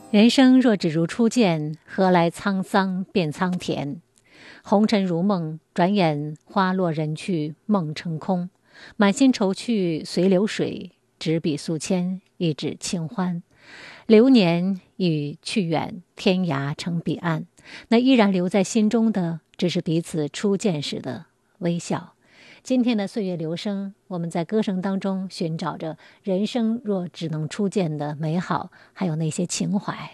人生若只如初见，何来沧桑变苍田？红尘如梦，转眼花落人去，梦成空。满心愁绪随流水，执笔素铅，一纸清欢。流年已去远，天涯成彼岸，那依然留在心中的，只是彼此初见时的微笑。今天的岁月流声，我们在歌声当中寻找着人生若只能初见的美好，还有那些情怀。